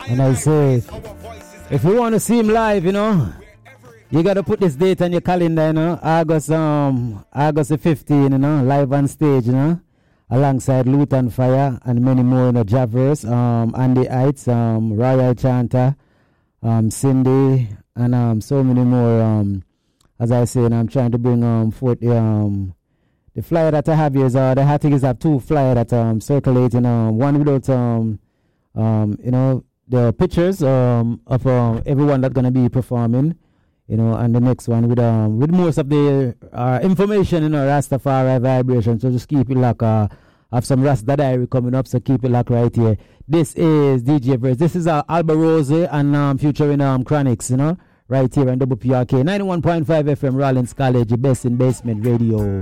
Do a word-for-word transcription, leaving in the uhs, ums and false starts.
And I say, if you want to see him live, you know, you got to put this date on your calendar, you know, August um August the fifteenth, you know, live on stage, you know, alongside Luton Fire and many more, you know, Javers, um, Andy Heights, um, Royal Chanter, um, Cindy, and um, so many more. Um, as I say, and I'm trying to bring um forth the um the flyer that I have here is uh the I think is have two flyer that um circulating, um one without um um you know the pictures um of um everyone that's gonna be performing, you know, and the next one with um with most of the uh, information, you know, Rastafari vibration. So just keep it like uh have some Rasta Diary coming up, so keep it like right here. This is D J Verse. This is uh, Alba Rose and um featuring um Chronics, you know, right here on W P R K ninety-one point five F M Rollins College, best in basement radio.